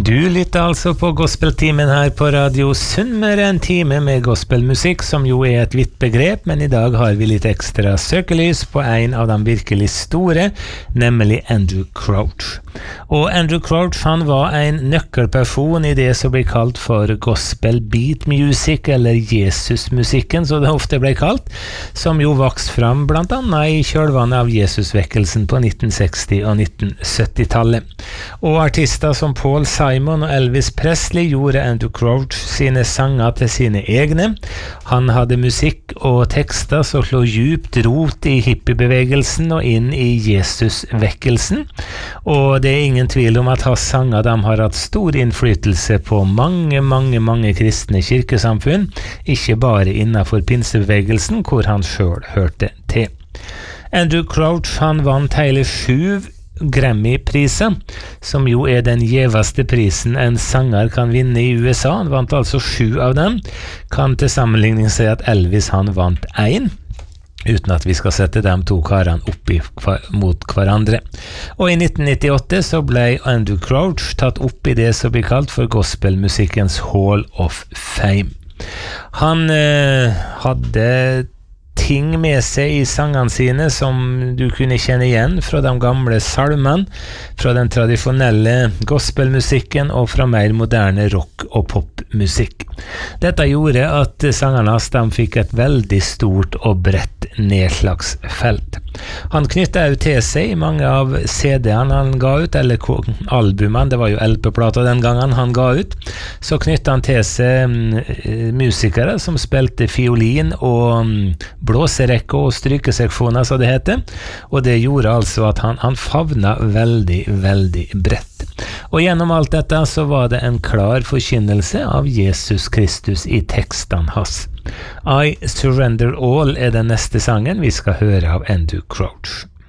Du lytter altså på gospeltimen her på Radio Sunnmøre, en time med gospelmusikk, som jo er et vidt begrep, men i dag har vi litt ekstra søkelys på en av de virkelig store, nemlig Andrew Crouch. Og Andrew Crouch, han var en nøkkelperson i det som blir kalt for gospel beat music, eller Jesusmusikken, så det ofte ble kalt, som jo vokste fram blant annet i kjølvannet av Jesusvekkelsen på 1960- og 1970-tallet. Og artister som Paul Simon og Elvis Presley gjorde Andrew Crouch sine sanger til sine egne. Han hadde musikk og tekster som slå djupt rot i hippiebevegelsen og inn i Jesusvekkelsen. Og det er ingen tvil om at hans sanger de har hatt stor innflytelse på mange kristne kirkesamfunn, ikke bare innenfor pinsebevegelsen, hvor han selv hørte til. Andrew Crouch, han vant hele 7 Grammy-priser, som jo er den gjeveste prisen en sanger kan vinne i USA. Han vant altså 7 av dem. Kan til sammenligning si at Elvis han vant 1, uten at vi skal sette de 2 karene mot hverandre. Og i 1998 så ble Andrew Crouch tatt opp i det som blir kalt for gospelmusikkens Hall of Fame. Han hadde ting med seg i sangene sine som du kunne kjenne igjen fra de gamle salmene, fra den tradisjonelle gospelmusikken og fra mer moderne rock- og popmusikk. Dette gjorde at sangerne de fikk et veldig stort og bredt nedslagsfelt. Han knyttet også til seg mange av CD-ene han ga ut, eller albumene, det var jo LP-plater den gangen han ga ut, så knyttet han til seg musikere som spilte fiolin og blåserekke og strykeseksjoner, så det heter, og det gjorde altså at han favna veldig bredt. Og gjennom alt dette så var det en klar forkynnelse av Jesus Kristus i tekstene hans. I Surrender All er den neste sangen vi skal høre av Andrew Crouch.